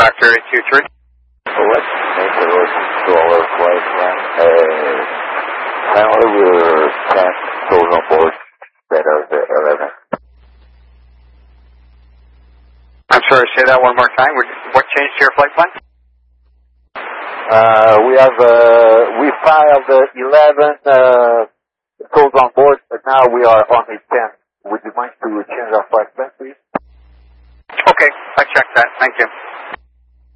Factor 823. Well, let's make a roll flight plan. Currently we're 10 souls on board that are the 11. I'm sorry, say that one more time. What changed to your flight plan? We filed 11 souls on board, but now we are only 10. Would you mind to change our flight plan, please? Okay, I checked that. Thank you.